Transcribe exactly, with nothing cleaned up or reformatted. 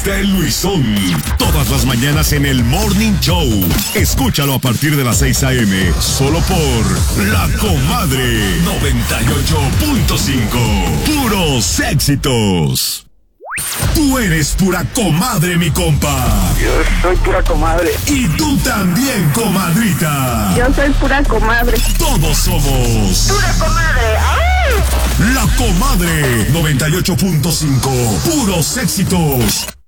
está el Luisón. Todas las mañanas en el Morning Show. Escúchalo a partir de las seis a.m. Solo por La Comadre noventa y ocho punto cinco. Puros éxitos. Tú eres pura comadre, mi compa. Yo soy pura comadre. Y tú también, comadrita. Yo soy pura comadre. Todos somos Pura comadre. ¡Ay! La Comadre noventa y ocho punto cinco. Puros éxitos.